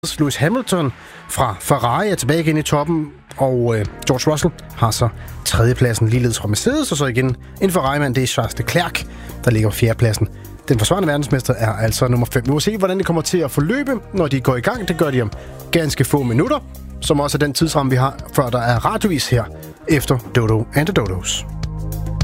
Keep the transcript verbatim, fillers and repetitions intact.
Lewis Hamilton fra Ferrari er tilbage igen i toppen, og øh, George Russell har så tredjepladsen ligeledes fra Mercedes, og så igen en Ferrari-mand, det er Charles Leclerc, der ligger på fjerdepladsen. Den forsvarende verdensmester er altså nummer fem. Vi må se, hvordan det kommer til at forløbe, når de går i gang. Det gør de om ganske få minutter, som også er den tidsramme, vi har, før der er radiovis her efter Dodo and the Dodos.